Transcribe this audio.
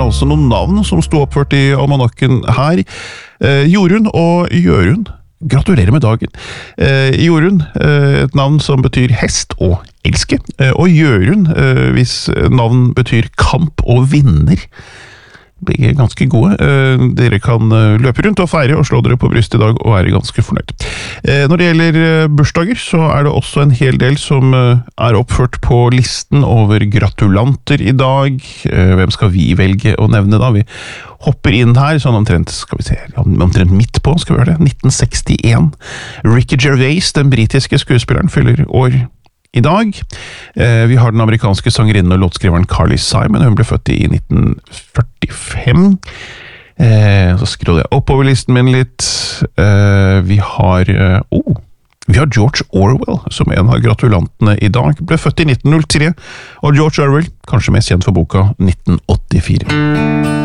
også noen navn som sto oppført i almanakken her. Jorunn og Jørund. Gratulerer med dagen. Jorunn, et navn som betyr hest og elske. Og Jørund, hvis navn betyr kamp og vinner. Begge er ganske gode. Dere kan løpe rundt og feire og slå dere på brystet i dag og være ganske fornøyd. Når det gjelder bursdager, så er det også en hel del som er oppført på listen over gratulanter i dag. Hvem skal vi velge å nevne da? Vi hopper inn her, sånn omtrent, skal vi se, omtrent midt på, skal vi gjøre det, 1961. Ricky Gervais, den britiske skuespilleren, fyller år i dag. Vi har den amerikanske sangerinnen og låtskriveren Carly Simon. Hun ble født i 1945. Så scroller jeg oppover listen min litt. Vi har George Orwell, som en av gratulantene i dag. Ble født i 1903, og George Orwell, kanskje mest kjent for boka 1984.